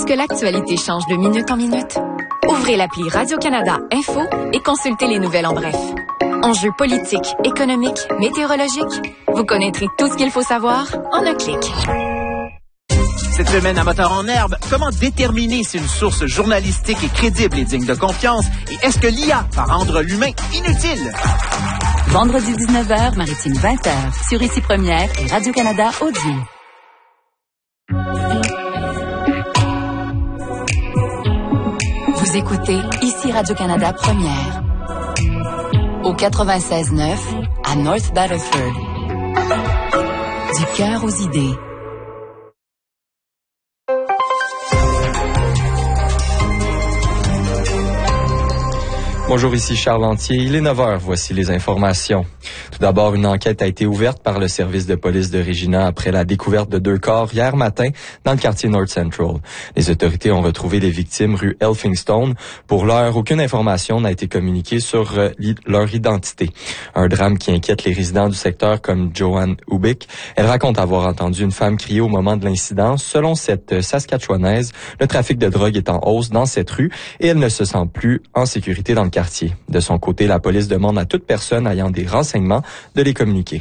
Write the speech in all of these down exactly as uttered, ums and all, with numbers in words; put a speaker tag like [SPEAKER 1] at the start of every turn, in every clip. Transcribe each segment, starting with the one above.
[SPEAKER 1] que l'actualité change de minute en minute? Ouvrez l'appli Radio-Canada Info et consultez les nouvelles en bref. Enjeux politiques, économiques, météorologiques, vous connaîtrez tout ce qu'il faut savoir en un clic.
[SPEAKER 2] Cette semaine à Moteur en herbe, comment déterminer si une source journalistique est crédible et digne de confiance? Et est-ce que l'I A va rendre l'humain inutile?
[SPEAKER 3] Vendredi dix-neuf heures, Maritime vingt heures, sur Ici Première et Radio-Canada Audio. Vous écoutez Ici Radio-Canada Première. Au quatre-vingt-seize neuf, à North Battleford. Du cœur aux idées.
[SPEAKER 4] Bonjour, ici Charles Lantier. Il est neuf heures. Voici les informations. Tout d'abord, une enquête a été ouverte par le service de police de Regina après la découverte de deux corps hier matin dans le quartier North Central. Les autorités ont retrouvé les victimes rue Elphinstone. Pour l'heure, aucune information n'a été communiquée sur euh, leur identité. Un drame qui inquiète les résidents du secteur comme Joanne Ubik. Elle raconte avoir entendu une femme crier au moment de l'incident. Selon cette Saskatchewanaise, le trafic de drogue est en hausse dans cette rue et elle ne se sent plus en sécurité dans le quartier. De son côté, la police demande à toute personne ayant des renseignements de les communiquer.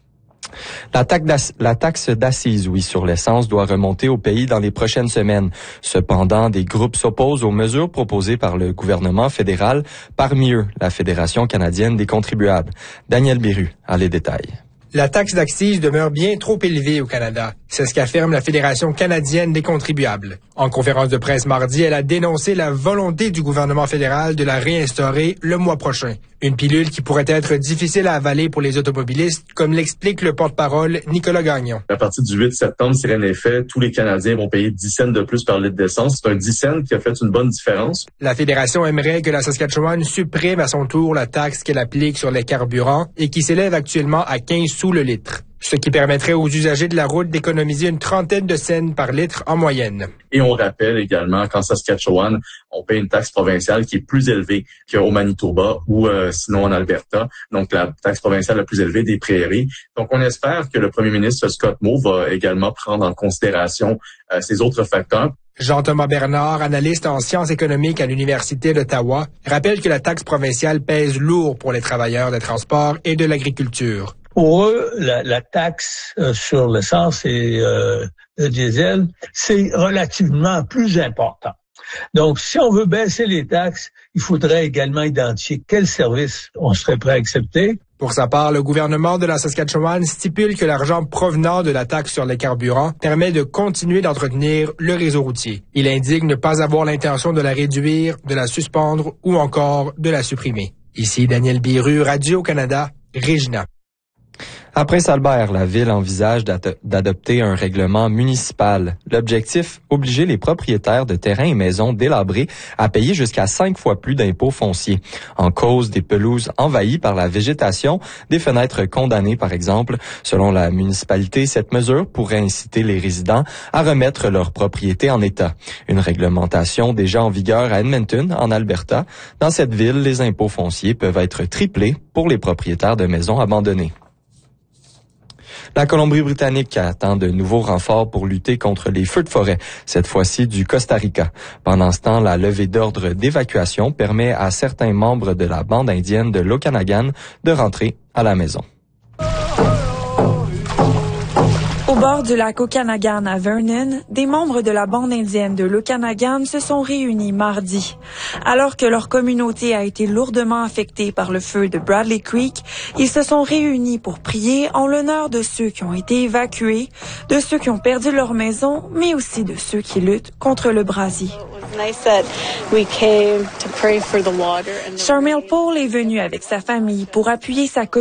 [SPEAKER 4] La taxe, la taxe d'assises, oui, sur l'essence doit remonter au pays dans les prochaines semaines. Cependant, des groupes s'opposent aux mesures proposées par le gouvernement fédéral, parmi eux la Fédération canadienne des contribuables. Daniel Biru a les détails.
[SPEAKER 5] La taxe d'accise demeure bien trop élevée au Canada. C'est ce qu'affirme la Fédération canadienne des contribuables. En conférence de presse mardi, elle a dénoncé la volonté du gouvernement fédéral de la réinstaurer le mois prochain. Une pilule qui pourrait être difficile à avaler pour les automobilistes, comme l'explique le porte-parole Nicolas Gagnon.
[SPEAKER 6] À partir du huit septembre, si rien n'est fait, tous les Canadiens vont payer dix cents de plus par litre d'essence. C'est un dix cents qui a fait une bonne différence.
[SPEAKER 5] La Fédération aimerait que la Saskatchewan supprime à son tour la taxe qu'elle applique sur les carburants et qui s'élève actuellement à quinze sous le litre. Ce qui permettrait aux usagers de la route d'économiser une trentaine de cents par litre en moyenne.
[SPEAKER 6] Et on rappelle également qu'en Saskatchewan, on paye une taxe provinciale qui est plus élevée qu'au Manitoba ou euh, sinon en Alberta. Donc la taxe provinciale la plus élevée des prairies. Donc on espère que le premier ministre Scott Moe va également prendre en considération euh, ces autres facteurs.
[SPEAKER 5] Jean-Thomas Bernard, analyste en sciences économiques à l'Université d'Ottawa, rappelle que la taxe provinciale pèse lourd pour les travailleurs des transports et de l'agriculture.
[SPEAKER 7] Pour eux, la, la taxe euh, sur l'essence et euh, le diesel, c'est relativement plus important. Donc, si on veut baisser les taxes, il faudrait également identifier quels services on serait prêt à accepter.
[SPEAKER 5] Pour sa part, le gouvernement de la Saskatchewan stipule que l'argent provenant de la taxe sur les carburants permet de continuer d'entretenir le réseau routier. Il indique ne pas avoir l'intention de la réduire, de la suspendre ou encore de la supprimer. Ici Daniel Biru, Radio-Canada, Regina.
[SPEAKER 4] À Prince-Albert, la ville envisage d'adopter un règlement municipal. L'objectif, obliger les propriétaires de terrains et maisons délabrés à payer jusqu'à cinq fois plus d'impôts fonciers. En cause des pelouses envahies par la végétation, des fenêtres condamnées par exemple. Selon la municipalité, cette mesure pourrait inciter les résidents à remettre leur propriété en état. Une réglementation déjà en vigueur à Edmonton, en Alberta. Dans cette ville, les impôts fonciers peuvent être triplés pour les propriétaires de maisons abandonnées. La Colombie-Britannique attend de nouveaux renforts pour lutter contre les feux de forêt, cette fois-ci du Costa Rica. Pendant ce temps, la levée d'ordre d'évacuation permet à certains membres de la bande indienne de l'Okanagan de rentrer à la maison.
[SPEAKER 8] Au bord du lac Okanagan à Vernon, des membres de la bande indienne de l'Okanagan se sont réunis mardi. Alors que leur communauté a été lourdement affectée par le feu de Bradley Creek, ils se sont réunis pour prier en l'honneur de ceux qui ont été évacués, de ceux qui ont perdu leur maison, mais aussi de ceux qui luttent contre le brasier. Charmel Paul est venu avec sa famille pour appuyer sa communauté.